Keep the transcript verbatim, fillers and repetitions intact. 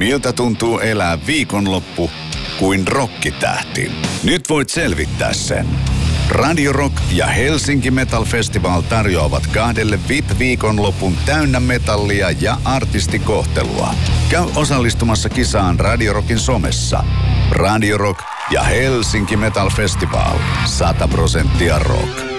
Miltä tuntuu elää viikonloppu kuin rokkitähti? Nyt voit selvittää sen. Radio Rock ja Helsinki Metal Festival tarjoavat kahdelle V I P-viikonlopun täynnä metallia ja artistikohtelua. Käy osallistumassa kisaan Radio Rockin somessa. Radio Rock ja Helsinki Metal Festival. sata prosenttia rock.